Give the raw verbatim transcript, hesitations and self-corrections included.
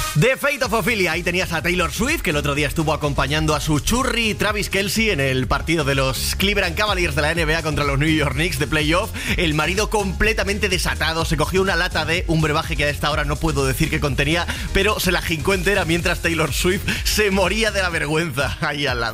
The Fate of Ophelia, ahí tenías a Taylor Swift, que el otro día estuvo acompañando a su churri Travis Kelce en el partido de los Cleveland Cavaliers de la N B A contra los New York Knicks de playoff. El marido completamente desatado, se cogió una lata de un brebaje que a esta hora no puedo decir que contenía, pero se la jincó entera mientras Taylor Swift se moría de la vergüenza ahí al lado.